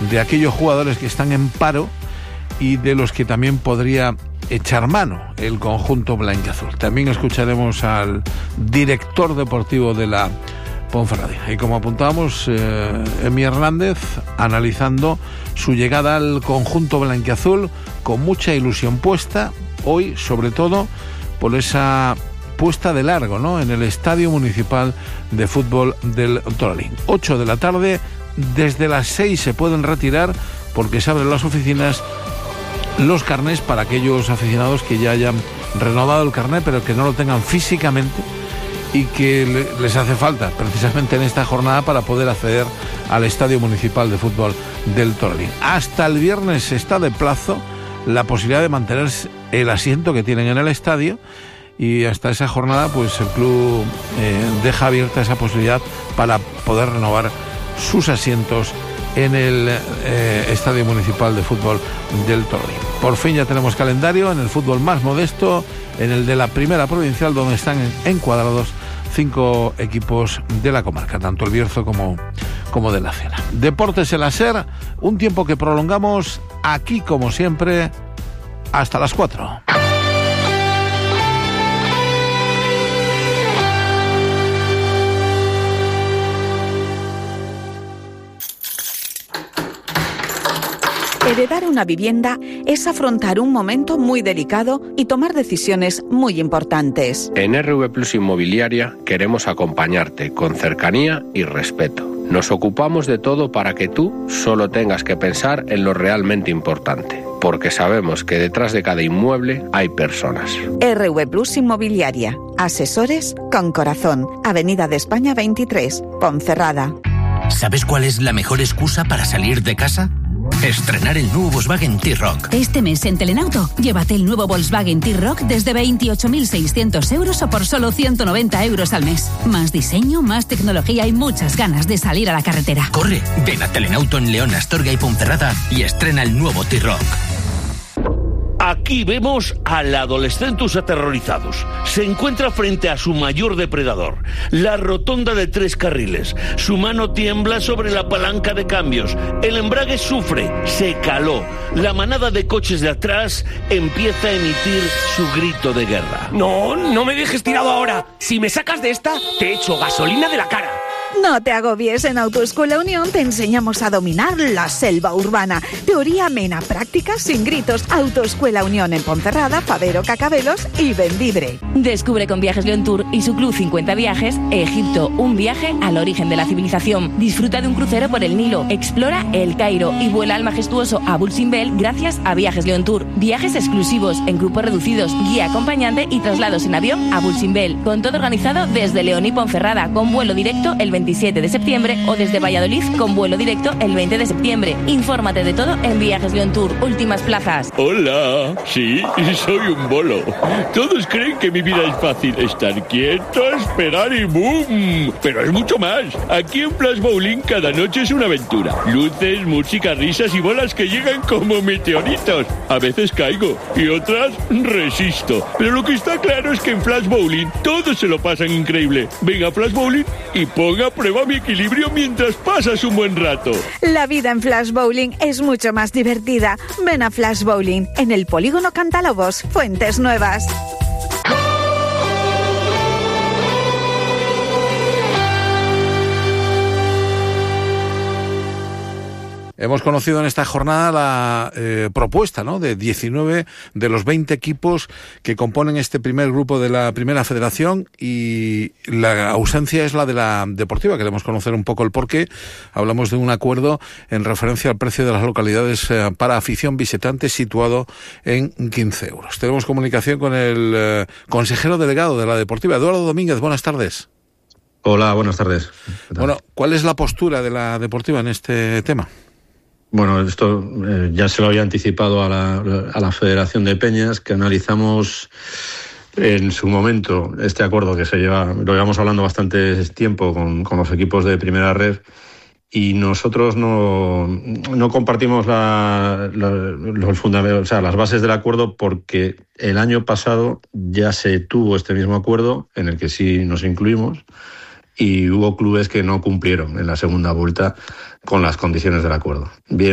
de aquellos jugadores que están en paro y de los que también podría echar mano el conjunto blanquiazul. También escucharemos al director deportivo de la Ponferradina. Y como apuntábamos, Emi Hernández analizando su llegada al conjunto blanquiazul con mucha ilusión puesta, hoy sobre todo por esa puesta de largo, ¿no?, en el Estadio Municipal de Fútbol del Toralín. 8 de la tarde, desde las 6 se pueden retirar porque se abren las oficinas los carnés para aquellos aficionados que ya hayan renovado el carné pero que no lo tengan físicamente y que les hace falta precisamente en esta jornada para poder acceder al Estadio Municipal de Fútbol del Toralín. Hasta el viernes está de plazo la posibilidad de mantener el asiento que tienen en el estadio y hasta esa jornada pues el club deja abierta esa posibilidad para poder renovar sus asientos en el Estadio Municipal de Fútbol del Toralín. Por fin ya tenemos calendario en el fútbol más modesto, en el de la Primera Provincial, donde están encuadrados 5 equipos de la comarca, tanto el Bierzo como de la Cela. Deportes El Aser, un tiempo que prolongamos aquí como siempre hasta las 4. Heredar una vivienda es afrontar un momento muy delicado y tomar decisiones muy importantes. En RV Plus Inmobiliaria queremos acompañarte con cercanía y respeto. Nos ocupamos de todo para que tú solo tengas que pensar en lo realmente importante, porque sabemos que detrás de cada inmueble hay personas. RV Plus Inmobiliaria. Asesores con corazón. Avenida de España 23, Ponferrada. ¿Sabes cuál es la mejor excusa para salir de casa? Estrenar el nuevo Volkswagen T-Roc. Este mes en Telenauto, llévate el nuevo Volkswagen T-Roc desde 28.600 euros o por solo 190 euros al mes. Más diseño, más tecnología y muchas ganas de salir a la carretera. Corre, ven a Telenauto en León, Astorga y Ponferrada y estrena el nuevo T-Roc. Aquí vemos al Adolescentus aterrorizados. Se encuentra frente a su mayor depredador, la rotonda de 3 carriles. Su mano tiembla sobre la palanca de cambios. El embrague sufre, se caló. La manada de coches de atrás empieza a emitir su grito de guerra. No me dejes tirado ahora. Si me sacas de esta, te echo gasolina de la cara. No te agobies, en Autoescuela Unión te enseñamos a dominar la selva urbana. Teoría amena, práctica sin gritos. Autoescuela Unión en Ponferrada, Fabero, Cacabelos y Bembibre. Descubre con Viajes León Tour y su Club 50 Viajes, Egipto, un viaje al origen de la civilización. Disfruta de un crucero por el Nilo, explora El Cairo y vuela al majestuoso Abu Simbel gracias a Viajes León Tour. Viajes exclusivos, en grupos reducidos, guía acompañante y traslados en avión a Abu Simbel. Con todo organizado desde León y Ponferrada, con vuelo directo el 27 de septiembre o desde Valladolid con vuelo directo el 20 de septiembre. Infórmate de todo en Viajes León Tour. Últimas plazas. Hola, sí, soy un bolo. Todos creen que mi vida es fácil. Estar quieto, esperar y ¡boom! Pero es mucho más. Aquí en Flash Bowling cada noche es una aventura. Luces, música, risas y bolas que llegan como meteoritos. A veces caigo y otras resisto. Pero lo que está claro es que en Flash Bowling todos se lo pasan increíble. Venga a Flash Bowling y ponga a prueba mi equilibrio mientras pasas un buen rato. La vida en Flash Bowling es mucho más divertida. Ven a Flash Bowling en el Polígono Cantalobos, Fuentes Nuevas. Hemos conocido en esta jornada la propuesta, ¿no?, de 19 de los 20 equipos que componen este primer grupo de la Primera Federación, y la ausencia es la de la Deportiva. Queremos conocer un poco el porqué. Hablamos de un acuerdo en referencia al precio de las localidades para afición visitante situado en 15 euros. Tenemos comunicación con el consejero delegado de la Deportiva, Eduardo Domínguez. Buenas tardes. Hola, buenas tardes. Bueno, ¿cuál es la postura de la Deportiva en este tema? Bueno, esto ya se lo había anticipado a la Federación de Peñas, que analizamos en su momento este acuerdo que lo llevamos hablando bastante tiempo con los equipos de Primera Red, y nosotros no compartimos los fundamentos, o sea, las bases del acuerdo, porque el año pasado ya se tuvo este mismo acuerdo en el que sí nos incluimos, y hubo clubes que no cumplieron en la segunda vuelta con las condiciones del acuerdo. Bien